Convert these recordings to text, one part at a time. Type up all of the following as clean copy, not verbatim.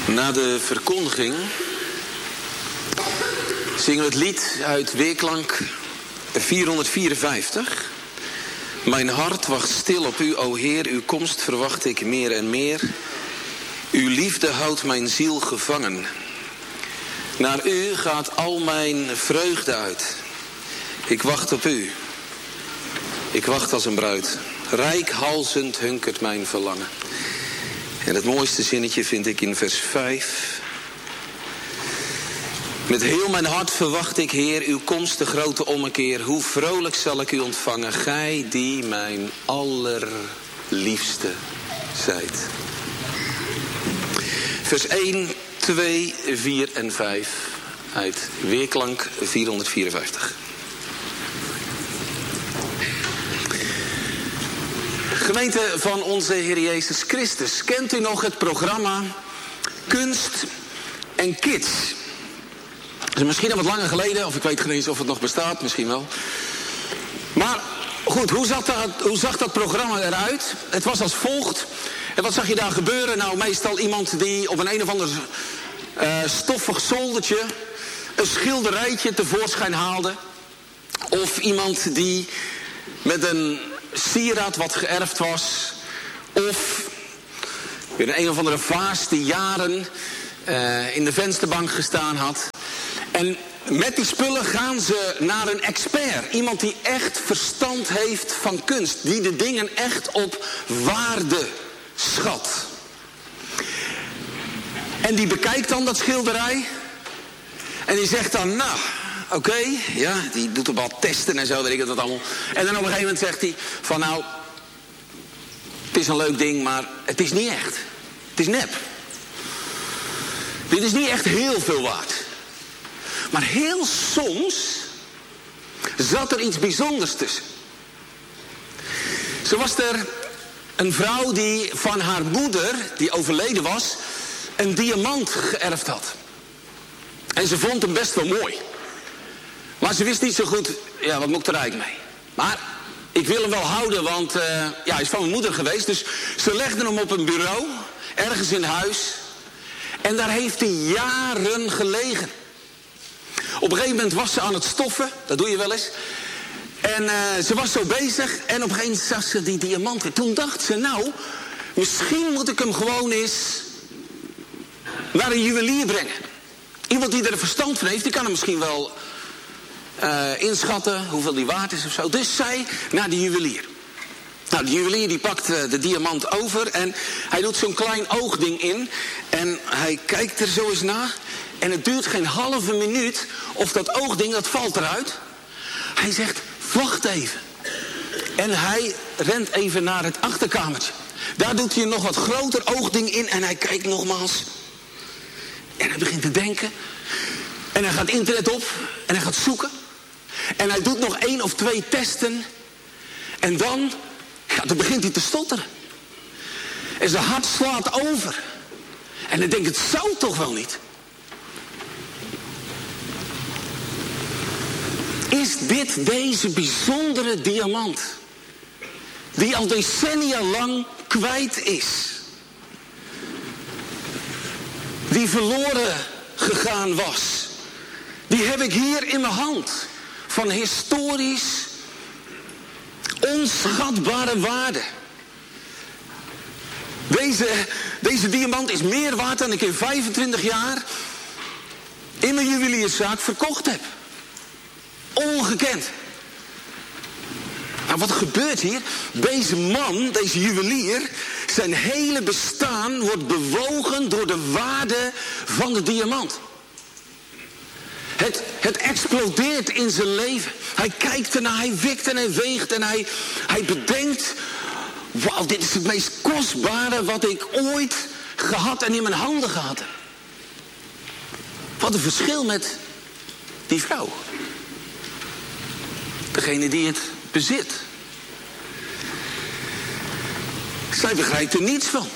Na de verkondiging zingen we het lied uit Weerklank 454. Mijn hart wacht stil op u, o Heer, uw komst verwacht ik meer en meer. Uw liefde houdt mijn ziel gevangen. Naar u gaat al mijn vreugde uit. Ik wacht op u. Ik wacht als een bruid. Reikhalzend hunkert mijn verlangen. En het mooiste zinnetje vind ik in vers 5. Met heel mijn hart verwacht ik, Heer, uw komst, de grote ommekeer. Hoe vrolijk zal ik u ontvangen, gij die mijn allerliefste zijt. Vers 1, 2, 4 en 5 uit Weerklank 454. Gemeente van onze Heer Jezus Christus, kent u nog het programma Kunst en Kids? Dat is misschien al wat langer geleden, of ik weet geen eens of het nog bestaat, misschien wel. Maar goed, hoe zag dat programma eruit? Het was als volgt. En wat zag je daar gebeuren? Nou, meestal iemand die op een of ander stoffig zoldertje een schilderijtje tevoorschijn haalde. Of iemand die met een sieraad wat geërfd was. Of weer een of andere vaas die jaren in de vensterbank gestaan had. En met die spullen gaan ze naar een expert. Iemand die echt verstand heeft van kunst. Die de dingen echt op waarde schat. En die bekijkt dan dat schilderij. En die zegt dan, nou, oké, ja, die doet op wat testen en zo, weet ik dat allemaal. En dan op een gegeven moment zegt hij van, nou, het is een leuk ding, maar het is niet echt. Het is nep. Dit is niet echt heel veel waard. Maar heel soms zat er iets bijzonders tussen. Zo was er een vrouw die van haar moeder, die overleden was, een diamant geërfd had. En ze vond hem best wel mooi. Maar ze wist niet zo goed, ja, wat moet ik er eigenlijk mee? Maar ik wil hem wel houden, want hij is van mijn moeder geweest. Dus ze legde hem op een bureau, ergens in huis. En daar heeft hij jaren gelegen. Op een gegeven moment was ze aan het stoffen, dat doe je wel eens. En ze was zo bezig en op een gegeven moment zag ze die diamant weer. Toen dacht ze, nou, misschien moet ik hem gewoon eens naar een juwelier brengen. Iemand die er verstand van heeft, die kan hem misschien wel inschatten hoeveel die waard is of zo. Dus zij naar de juwelier. Nou, de juwelier die pakt de diamant over en hij doet zo'n klein oogding in. En hij kijkt er zo eens naar. En het duurt geen halve minuut of dat oogding, dat valt eruit. Hij zegt, wacht even. En hij rent even naar het achterkamertje. Daar doet hij een nog wat groter oogding in en hij kijkt nogmaals. En hij begint te denken. En hij gaat internet op en hij gaat zoeken. En hij doet nog 1 of 2 testen. En dan begint hij te stotteren. En zijn hart slaat over. En hij denkt, het zou toch wel niet. Is dit deze bijzondere diamant? Die al decennia lang kwijt is. Die verloren gegaan was. Die heb ik hier in mijn hand. Van historisch onschatbare waarde. Deze diamant is meer waard dan ik in 25 jaar in mijn juwelierszaak verkocht heb. Ongekend. Nou, wat gebeurt hier? Deze man, deze juwelier, zijn hele bestaan wordt bewogen door de waarde van de diamant. Het explodeert in zijn leven. Hij kijkt ernaar, hij wikt en hij weegt en hij bedenkt, wauw, dit is het meest kostbare wat ik ooit gehad en in mijn handen gehad heb. Wat een verschil met die vrouw. Degene die het bezit. Zij begrijpt er niets van.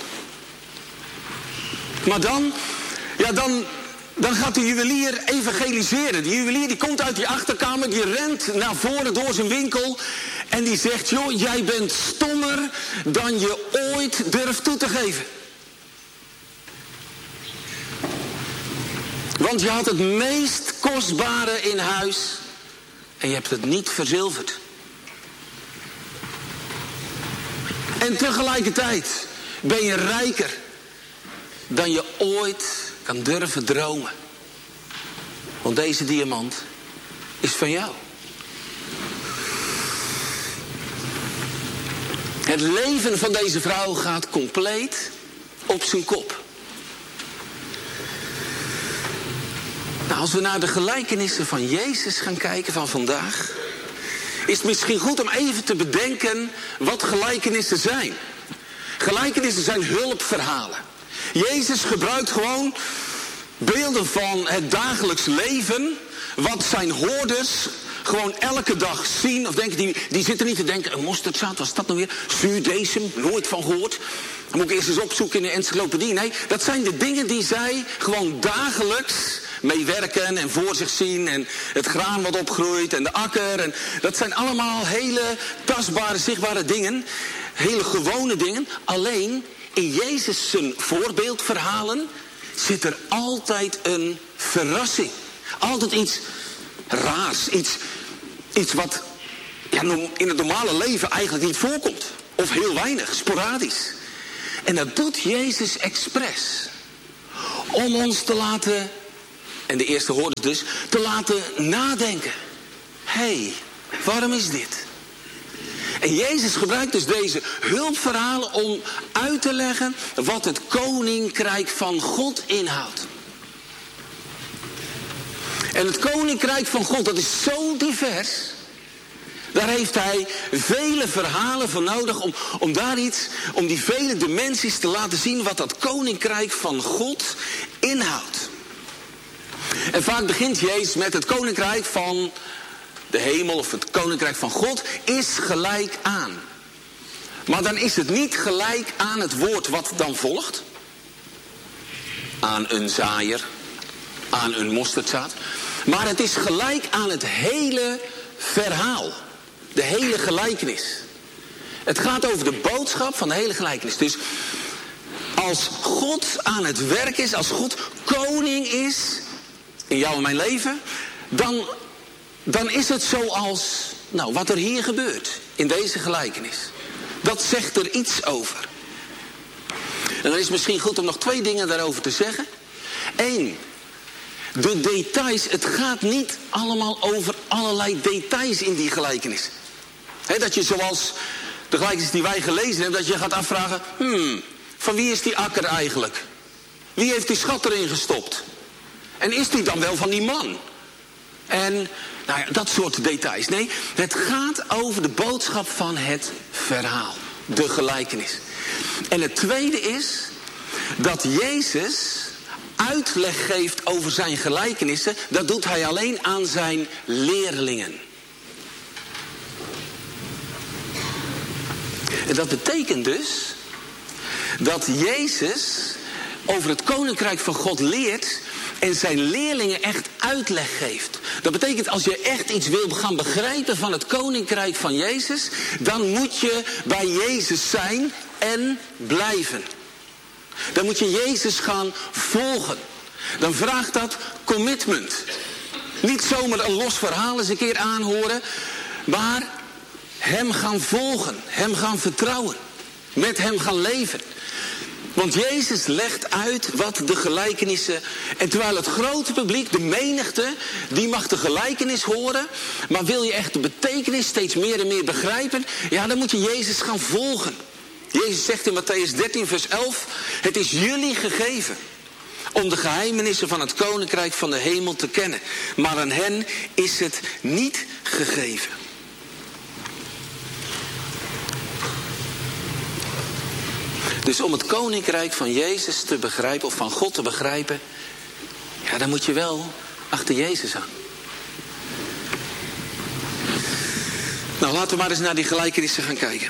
Maar dan gaat de juwelier evangeliseren. De juwelier die komt uit die achterkamer, die rent naar voren door zijn winkel. En die zegt, joh, jij bent stommer dan je ooit durft toe te geven. Want je had het meest kostbare in huis en je hebt het niet verzilverd. En tegelijkertijd ben je rijker dan je ooit kan durven dromen. Want deze diamant is van jou. Het leven van deze vrouw gaat compleet op zijn kop. Nou, als we naar de gelijkenissen van Jezus gaan kijken van vandaag, is het misschien goed om even te bedenken wat gelijkenissen zijn. Gelijkenissen zijn hulpverhalen. Jezus gebruikt gewoon beelden van het dagelijks leven, wat zijn hoorders gewoon elke dag zien. Of denken, die zitten niet te denken, een mosterdzaad, wat is dat nou weer? Zuurdesem, nooit van gehoord. Dan moet ik eerst eens opzoeken in de encyclopedie. Nee, dat zijn de dingen die zij gewoon dagelijks mee werken en voor zich zien. En het graan wat opgroeit en de akker. En dat zijn allemaal hele tastbare, zichtbare dingen. Hele gewone dingen. Alleen in Jezus' zijn voorbeeldverhalen zit er altijd een verrassing. Altijd iets raars. Iets wat in het normale leven eigenlijk niet voorkomt. Of heel weinig, sporadisch. En dat doet Jezus expres. Om ons te laten, en de eerste hoorders dus, te laten nadenken. Hé, waarom is dit? En Jezus gebruikt dus deze hulpverhalen om uit te leggen wat het koninkrijk van God inhoudt. En het koninkrijk van God, dat is zo divers. Daar heeft hij vele verhalen voor nodig om die vele dimensies te laten zien wat dat koninkrijk van God inhoudt. En vaak begint Jezus met het koninkrijk van de hemel of het koninkrijk van God is gelijk aan. Maar dan is het niet gelijk aan het woord wat dan volgt. Aan een zaaier, aan een mosterdzaad. Maar het is gelijk aan het hele verhaal. De hele gelijkenis. Het gaat over de boodschap van de hele gelijkenis. Dus als God aan het werk is, als God koning is in jou en mijn leven, dan is het zoals wat er hier gebeurt in deze gelijkenis. Dat zegt er iets over. En dan is het misschien goed om nog 2 dingen daarover te zeggen. 1. De details, het gaat niet allemaal over allerlei details in die gelijkenis. Dat je zoals de gelijkenis die wij gelezen hebben, dat je gaat afvragen, van wie is die akker eigenlijk? Wie heeft die schat erin gestopt? En is die dan wel van die man? En dat soort details. Nee, het gaat over de boodschap van het verhaal. De gelijkenis. En het tweede is dat Jezus uitleg geeft over zijn gelijkenissen. Dat doet hij alleen aan zijn leerlingen. En dat betekent dus dat Jezus over het koninkrijk van God leert en zijn leerlingen echt uitleg geeft. Dat betekent als je echt iets wil gaan begrijpen van het koninkrijk van Jezus, dan moet je bij Jezus zijn en blijven. Dan moet je Jezus gaan volgen. Dan vraagt dat commitment. Niet zomaar een los verhaal eens een keer aanhoren, maar hem gaan volgen, hem gaan vertrouwen, met hem gaan leven. Want Jezus legt uit wat de gelijkenissen. En terwijl het grote publiek, de menigte, die mag de gelijkenis horen. Maar wil je echt de betekenis steeds meer en meer begrijpen, dan moet je Jezus gaan volgen. Jezus zegt in Mattheüs 13 vers 11, het is jullie gegeven om de geheimenissen van het koninkrijk van de hemel te kennen. Maar aan hen is het niet gegeven. Dus om het koninkrijk van Jezus te begrijpen, of van God te begrijpen, dan moet je wel achter Jezus aan. Nou, laten we maar eens naar die gelijkenissen gaan kijken.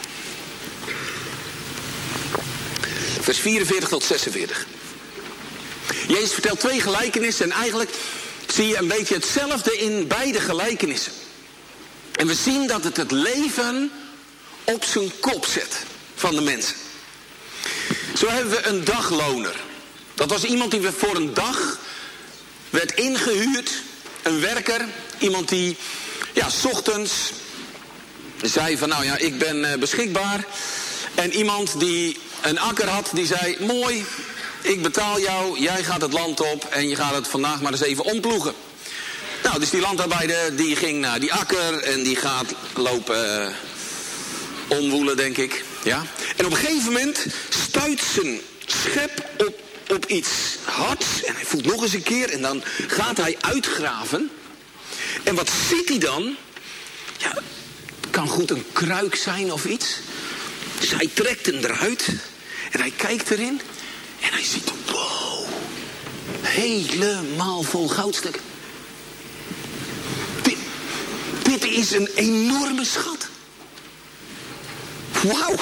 Vers 44 tot 46. Jezus vertelt 2 gelijkenissen en eigenlijk zie je een beetje hetzelfde in beide gelijkenissen. En we zien dat het leven op zijn kop zet van de mensen. Zo hebben we een dagloner. Dat was iemand die voor een dag werd ingehuurd. Een werker, iemand die 's ochtends zei van nou ja, ik ben beschikbaar. En iemand die een akker had, die zei mooi, ik betaal jou, jij gaat het land op en je gaat het vandaag maar eens even omploegen. Nou, dus die landarbeider die ging naar die akker en die gaat lopen omwoelen, denk ik. Ja? En op een gegeven moment stuit zijn schep op iets hards. En hij voelt nog eens een keer en dan gaat hij uitgraven. En wat ziet hij dan? Ja, het kan goed een kruik zijn of iets. Dus hij trekt hem eruit en hij kijkt erin. En hij ziet, wow, helemaal vol goudstukken. Dit is een enorme schat. Wauw.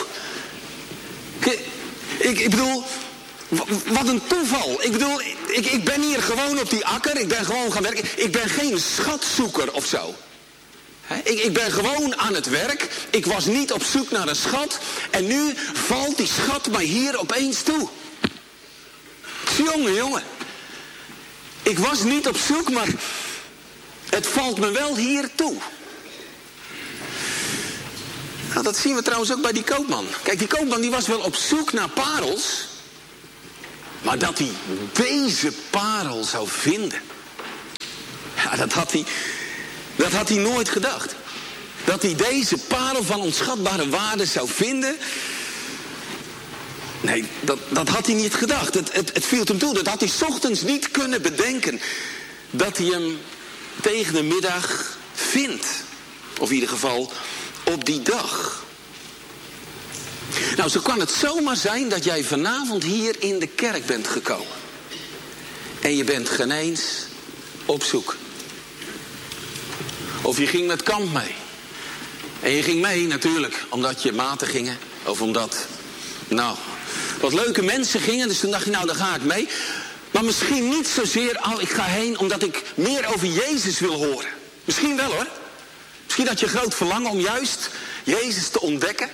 Ik bedoel, wat een toeval. Ik bedoel, ik ben hier gewoon op die akker. Ik ben gewoon gaan werken. Ik ben geen schatzoeker of zo. Ik ben gewoon aan het werk. Ik was niet op zoek naar een schat. En nu valt die schat mij hier opeens toe. Jongen. Ik was niet op zoek, maar het valt me wel hier toe. Nou, dat zien we trouwens ook bij die koopman. Kijk, die koopman die was wel op zoek naar parels. Maar dat hij deze parel zou vinden. Ja, dat had hij nooit gedacht. Dat hij deze parel van onschatbare waarde zou vinden. Nee, dat had hij niet gedacht. Het viel hem toe. Dat had hij 's ochtends niet kunnen bedenken. Dat hij hem tegen de middag vindt. Of in ieder geval op die dag. Nou, zo kan het zomaar zijn dat jij vanavond hier in de kerk bent gekomen. En je bent geen eens op zoek. Of je ging met kamp mee. En je ging mee natuurlijk omdat je maten gingen. Of omdat, wat leuke mensen gingen. Dus toen dacht je, nou, dan ga ik mee. Maar misschien niet zozeer, ik ga heen omdat ik meer over Jezus wil horen. Misschien wel hoor. Misschien had je groot verlangen om juist Jezus te ontdekken.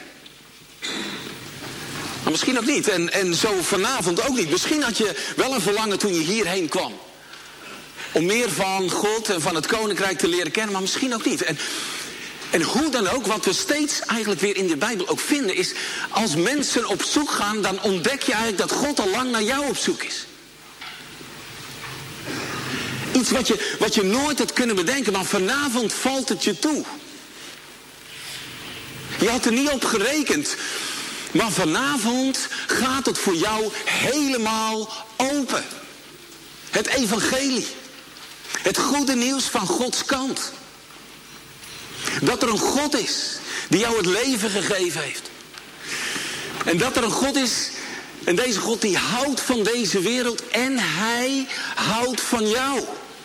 Maar misschien ook niet. En zo vanavond ook niet. Misschien had je wel een verlangen toen je hierheen kwam. Om meer van God en van het koninkrijk te leren kennen. Maar misschien ook niet. En hoe dan ook, wat we steeds eigenlijk weer in de Bijbel ook vinden, is als mensen op zoek gaan, dan ontdek je eigenlijk dat God al lang naar jou op zoek is. Iets wat je nooit had kunnen bedenken, maar vanavond valt het je toe. Je had er niet op gerekend. Maar vanavond gaat het voor jou helemaal open. Het evangelie. Het goede nieuws van Gods kant. Dat er een God is die jou het leven gegeven heeft. En dat er een God is, en deze God die houdt van deze wereld en hij houdt van jou.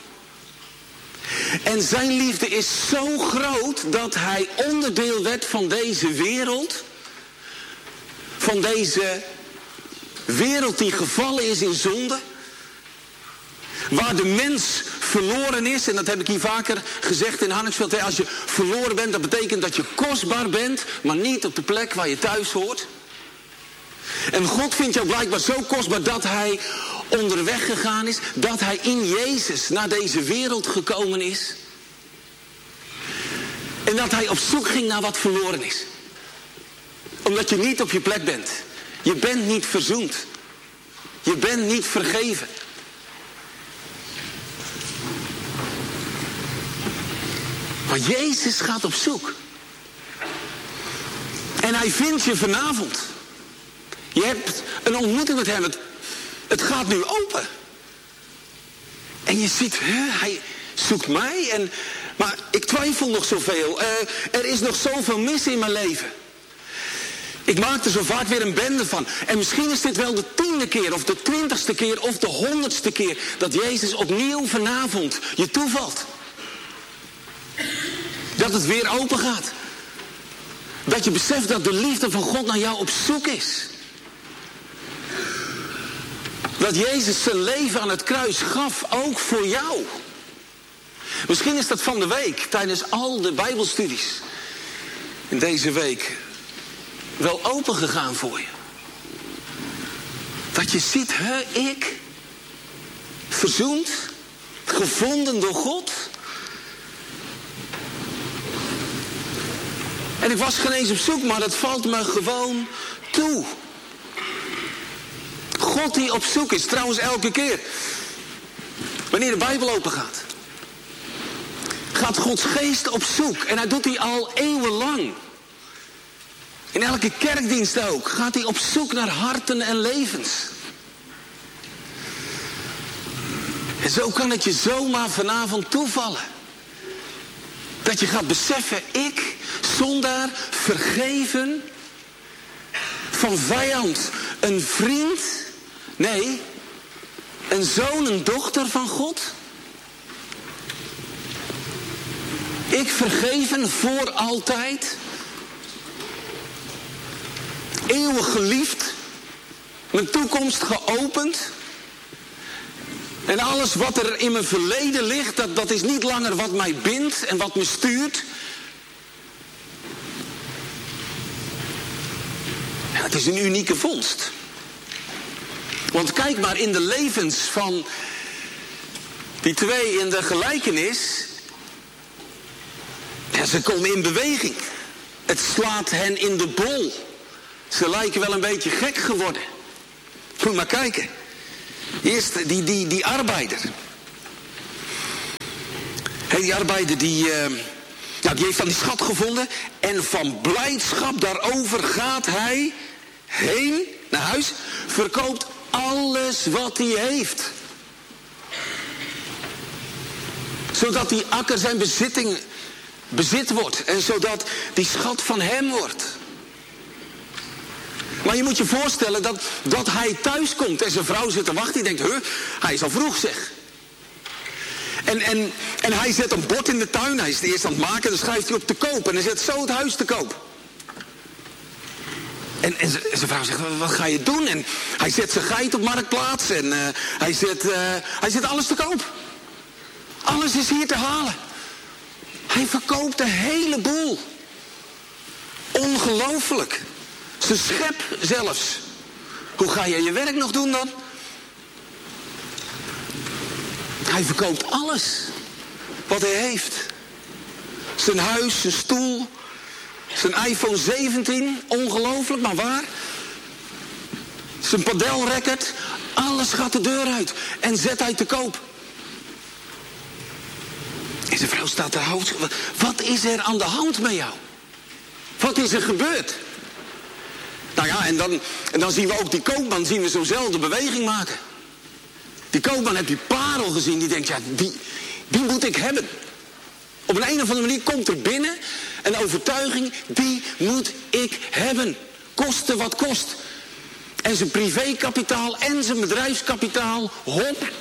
En zijn liefde is zo groot dat hij onderdeel werd van deze wereld. Van deze wereld die gevallen is in zonde. Waar de mens verloren is. En dat heb ik hier vaker gezegd in Hanningsveld. Als je verloren bent, dat betekent dat je kostbaar bent. Maar niet op de plek waar je thuis hoort. En God vindt jou blijkbaar zo kostbaar dat hij onderweg gegaan is. Dat hij in Jezus naar deze wereld gekomen is. En dat hij op zoek ging naar wat verloren is. Omdat je niet op je plek bent. Je bent niet verzoend. Je bent niet vergeven. Maar Jezus gaat op zoek. En hij vindt je vanavond. Je hebt een ontmoeting met hem. Het gaat nu open. En je ziet, hij zoekt mij. Maar ik twijfel nog zoveel. Er is nog zoveel mis in mijn leven. Ik maak er zo vaak weer een bende van. En misschien is dit wel de 10e keer of de 20ste keer of de 100ste keer dat Jezus opnieuw vanavond je toevalt. Dat het weer open gaat. Dat je beseft dat de liefde van God naar jou op zoek is. Dat Jezus zijn leven aan het kruis gaf, ook voor jou. Misschien is dat van de week, tijdens al de Bijbelstudies. In deze week wel open gegaan voor je. Dat je ziet, ik, verzoend, Gevonden door God. En ik was geen eens op zoek, maar dat valt me gewoon toe. God die op zoek is, trouwens elke keer. Wanneer de Bijbel open gaat. Gaat Gods geest op zoek. En hij doet die al eeuwenlang. In elke kerkdienst ook. Gaat hij op zoek naar harten en levens. En zo kan het je zomaar vanavond toevallen. Dat je gaat beseffen, ik, zondaar, vergeven, van vijand, een vriend, nee, een zoon, een dochter van God. Ik vergeven voor altijd, eeuwig geliefd, mijn toekomst geopend. En alles wat er in mijn verleden ligt, dat is niet langer wat mij bindt en wat me stuurt. Ja, het is een unieke vondst. Want kijk maar in de levens van die twee in de gelijkenis. Ja, ze komen in beweging. Het slaat hen in de bol. Ze lijken wel een beetje gek geworden. Moet maar kijken. Eerst die arbeider. Die arbeider die heeft dan die schat gevonden. En van blijdschap daarover gaat hij heen naar huis. Verkoopt alles wat hij heeft. Zodat die akker zijn bezit wordt. En zodat die schat van hem wordt. Maar je moet je voorstellen dat hij thuis komt en zijn vrouw zit te wachten. Die denkt, hij is al vroeg zeg. En hij zet een bord in de tuin. Hij is het eerst aan het maken. Dan schrijft hij op te koop. En hij zet zo het huis te koop. En zijn vrouw zegt, wat ga je doen? En hij zet zijn geit op marktplaats. En hij zet alles te koop. Alles is hier te halen. Hij verkoopt de hele boel. Ongelooflijk. Zijn schep zelfs. Hoe ga je je werk nog doen dan? Hij verkoopt alles wat hij heeft. Zijn huis, zijn stoel, zijn iPhone 17, ongelooflijk, maar waar. Zijn padelracket, alles gaat de deur uit en zet hij te koop. En zijn vrouw staat te houden. Wat is er aan de hand met jou? Wat is er gebeurd? Nou ja, en dan zien we ook die koopman, zien we zo'nzelfde beweging maken. Die koopman heeft die parel gezien, die denkt, ja, die moet ik hebben. Op een of andere manier komt er binnen een overtuiging, die moet ik hebben. Koste wat kost. En zijn privékapitaal en zijn bedrijfskapitaal, hop.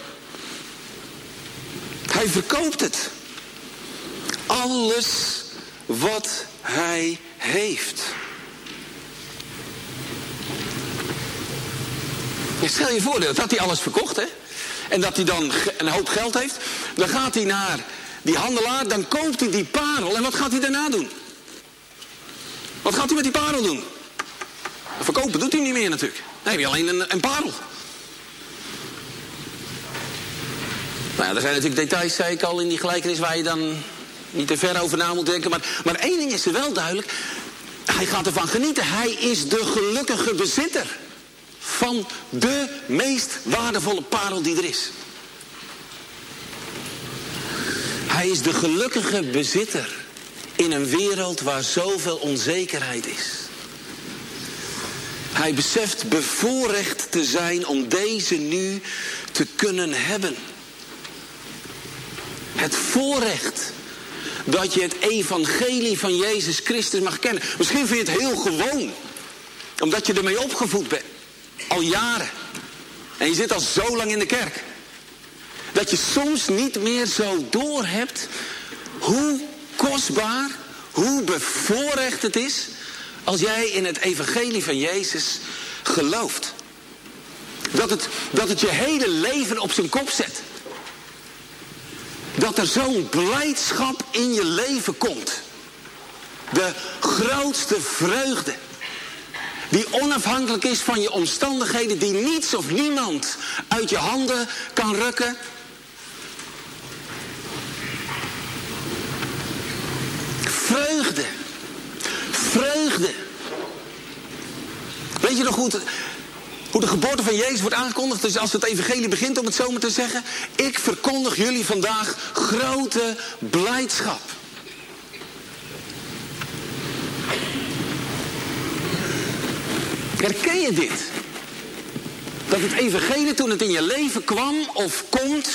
Hij verkoopt het. Alles wat hij heeft. Ja, stel je voor dat hij alles verkocht, hè? En dat hij dan een hoop geld heeft. Dan gaat hij naar die handelaar, dan koopt hij die parel. En wat gaat hij daarna doen? Wat gaat hij met die parel doen? Verkopen doet hij niet meer natuurlijk. Dan heb je alleen een parel. Nou ja, er zijn natuurlijk details, zei ik al, in die gelijkenis waar je dan niet te ver over na moet denken. Maar één ding is er wel duidelijk. Hij gaat ervan genieten. Hij is de gelukkige bezitter van de meest waardevolle parel die er is. Hij is de gelukkige bezitter in een wereld waar zoveel onzekerheid is. Hij beseft bevoorrecht te zijn om deze nu te kunnen hebben. Het voorrecht dat je het evangelie van Jezus Christus mag kennen. Misschien vind je het heel gewoon, omdat je ermee opgevoed bent. Al jaren. En je zit al zo lang in de kerk. Dat je soms niet meer zo doorhebt hoe kostbaar, hoe bevoorrecht het is als jij in het evangelie van Jezus gelooft. Dat het je hele leven op zijn kop zet. Dat er zo'n blijdschap in je leven komt. De grootste vreugde. Die onafhankelijk is van je omstandigheden. Die niets of niemand uit je handen kan rukken. Vreugde. Vreugde. Weet je nog hoe de geboorte van Jezus wordt aangekondigd? Dus als het evangelie begint, om het zo maar te zeggen. Ik verkondig jullie vandaag grote blijdschap. Herken je dit? Dat het evangelie toen het in je leven kwam of komt,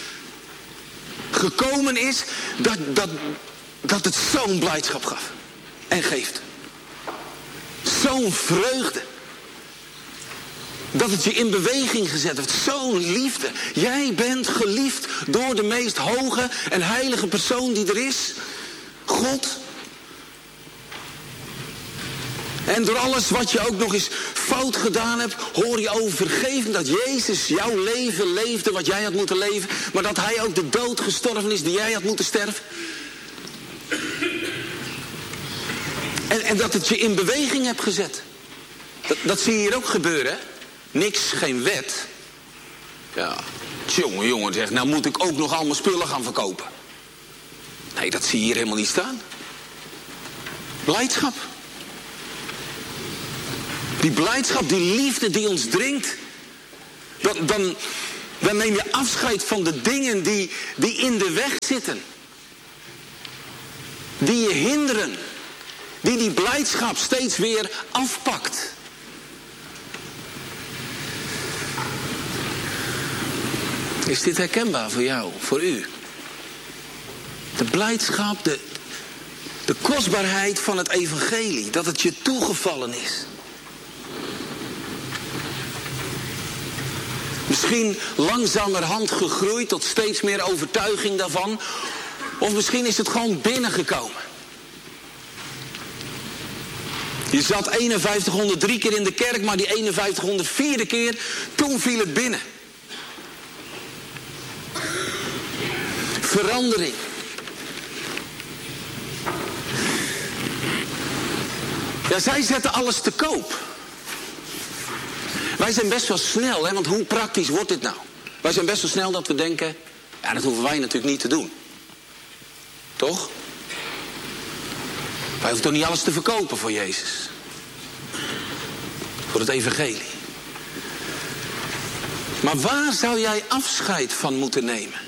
gekomen is, dat het zo'n blijdschap gaf en geeft. Zo'n vreugde. Dat het je in beweging gezet heeft. Zo'n liefde. Jij bent geliefd door de meest hoge en heilige persoon die er is. God. En door alles wat je ook nog eens fout gedaan hebt, hoor je over vergeving dat Jezus jouw leven leefde wat jij had moeten leven. Maar dat hij ook de dood gestorven is die jij had moeten sterven. En dat het je in beweging hebt gezet. Dat zie je hier ook gebeuren, hè? Niks, geen wet. Ja, jongen, zeg, nou moet ik ook nog allemaal spullen gaan verkopen. Nee, dat zie je hier helemaal niet staan. Blijdschap. Die blijdschap, die liefde die ons dringt. Dan neem je afscheid van de dingen die in de weg zitten. Die je hinderen. Die blijdschap steeds weer afpakt. Is dit herkenbaar voor jou, voor u? De blijdschap, de kostbaarheid van het evangelie. Dat het je toegevallen is. Misschien langzamerhand gegroeid tot steeds meer overtuiging daarvan. Of misschien is het gewoon binnengekomen. Je zat 5103 keer in de kerk, maar die 5104e keer, toen viel het binnen. Verandering. Ja, zij zetten alles te koop. Wij zijn best wel snel, hè, want hoe praktisch wordt dit nou? Wij zijn best wel snel dat we denken, ja, dat hoeven wij natuurlijk niet te doen. Toch? Wij hoeven toch niet alles te verkopen voor Jezus. Voor het evangelie. Maar waar zou jij afscheid van moeten nemen?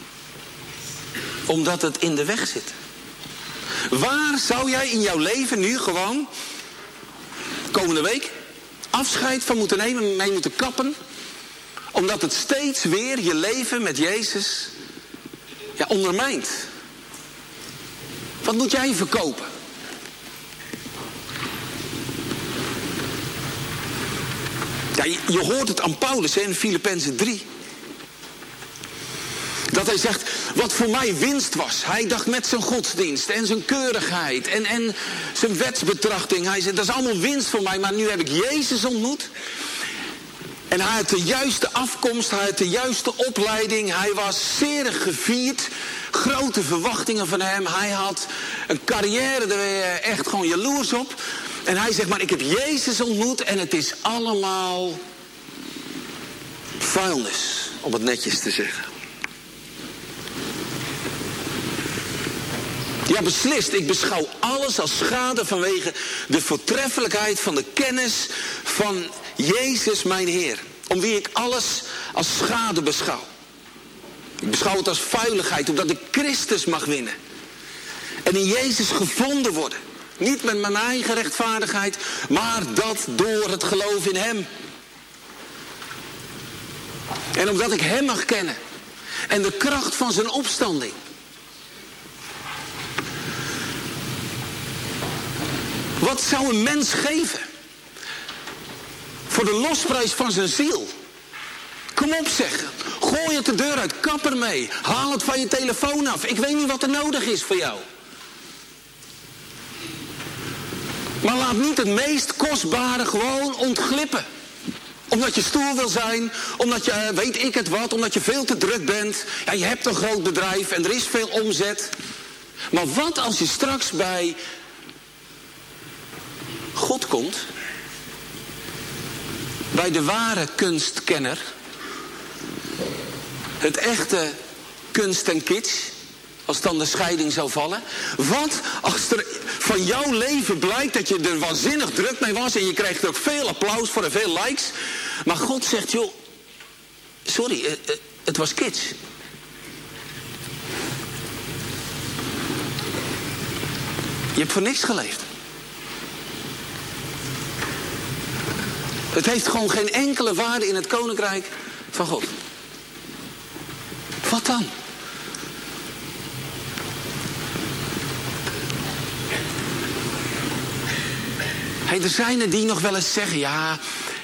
Omdat het in de weg zit. Waar zou jij in jouw leven nu gewoon, komende week, afscheid van moeten nemen, mee moeten kappen? Omdat het steeds weer je leven met Jezus ondermijnt. Wat moet jij verkopen? Ja, je hoort het aan Paulus in Filippenzen 3. Dat hij zegt, wat voor mij winst was. Hij dacht met zijn godsdienst en zijn keurigheid en zijn wetsbetrachting. Hij zegt, dat is allemaal winst voor mij, maar nu heb ik Jezus ontmoet. En hij had de juiste afkomst, hij had de juiste opleiding. Hij was zeer gevierd. Grote verwachtingen van hem. Hij had een carrière, daar ben je echt gewoon jaloers op. En hij zegt, maar ik heb Jezus ontmoet en het is allemaal vuilnis, om het netjes te zeggen. Ja, beslist. Ik beschouw alles als schade vanwege de voortreffelijkheid van de kennis van Jezus mijn Heer. Om wie ik alles als schade beschouw. Ik beschouw het als vuiligheid, omdat ik Christus mag winnen. En in Jezus gevonden worden. Niet met mijn eigen rechtvaardigheid, maar dat door het geloof in Hem. En omdat ik Hem mag kennen. En de kracht van zijn opstanding. Wat zou een mens geven? Voor de losprijs van zijn ziel. Kom op zeg. Gooi het de deur uit. Kap ermee. Haal het van je telefoon af. Ik weet niet wat er nodig is voor jou. Maar laat niet het meest kostbare gewoon ontglippen. Omdat je stoer wil zijn. Omdat je weet ik het wat. Omdat je veel te druk bent. Ja, je hebt een groot bedrijf en er is veel omzet. Maar wat als je straks bij God komt? Bij de ware kunstkenner. Het echte kunst en kitsch. Als dan de scheiding zou vallen? Wat als er van jouw leven blijkt dat je er waanzinnig druk mee was en je krijgt ook veel applaus voor en veel likes. Maar God zegt, joh, sorry, het was kids. Je hebt voor niks geleefd. Het heeft gewoon geen enkele waarde in het koninkrijk van God. Wat dan? Er zijn er die nog wel eens zeggen, ja,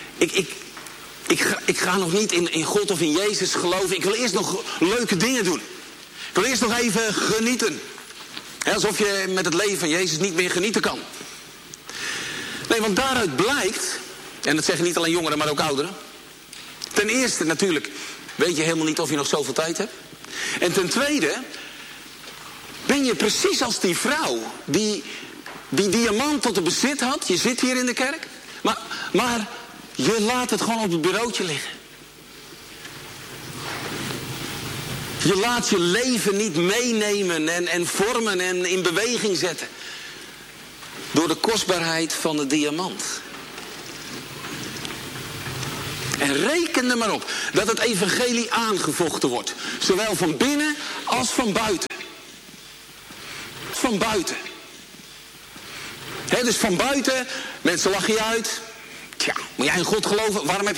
ik ga nog niet in God of in Jezus geloven. Ik wil eerst nog leuke dingen doen. Ik wil eerst nog even genieten. Alsof je met het leven van Jezus niet meer genieten kan. Nee, want daaruit blijkt, en dat zeggen niet alleen jongeren, maar ook ouderen. Ten eerste natuurlijk, weet je helemaal niet of je nog zoveel tijd hebt. En ten tweede, ben je precies als die vrouw die diamant tot de bezit had. Je zit hier in de kerk, maar je laat het gewoon op het bureautje liggen. Je laat je leven niet meenemen en vormen en in beweging zetten. Door de kostbaarheid van de diamant. En reken er maar op dat het evangelie aangevochten wordt. Zowel van binnen als van buiten. Van buiten. Dus van buiten, mensen lachen je uit. Tja, moet jij in God geloven? Waarom heb